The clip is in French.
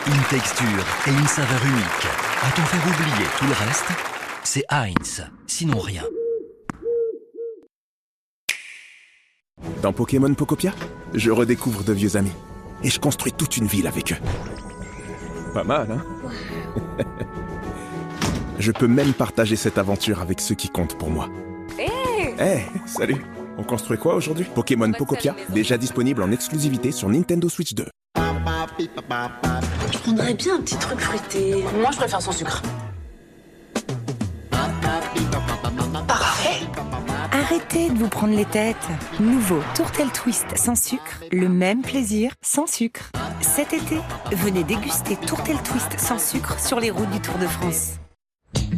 Une texture et une saveur unique. À t'en faire oublier tout le reste, c'est Heinz, sinon rien. Dans Pokémon Pokopia, je redécouvre de vieux amis. Et je construis toute une ville avec eux. Pas mal, hein? Je peux même partager cette aventure avec ceux qui comptent pour moi. Hey, salut! On construit quoi aujourd'hui? Pokémon Pokopia, déjà disponible en exclusivité sur Nintendo Switch 2. Je prendrais bien un petit truc fruité. Moi, je préfère sans sucre. Parfait. Arrêtez de vous prendre les têtes. Nouveau Tourtel Twist sans sucre, le même plaisir sans sucre. Cet été, venez déguster Tourtel Twist sans sucre sur les routes du Tour de France.